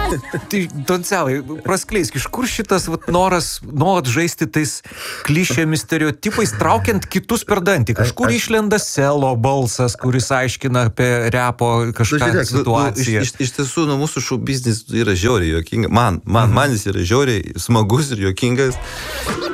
Tai, Doncevai, praskleisk, iš kur šitas noras nuolat žaisti tais klišėmis, stereotipais, traukiant kitus per dantį? Kažkur išlenda Selo balsas, kuris aiškina apie repo kažką situaciją. Iš tiesų, mūsų šou biznis yra žiauriai juokinga. Man jis yra žiauriai smagus ir juokingas.